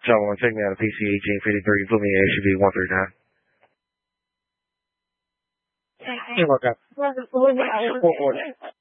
Someone take me out of PC 1853, put me in HB 139. You're welcome. 440.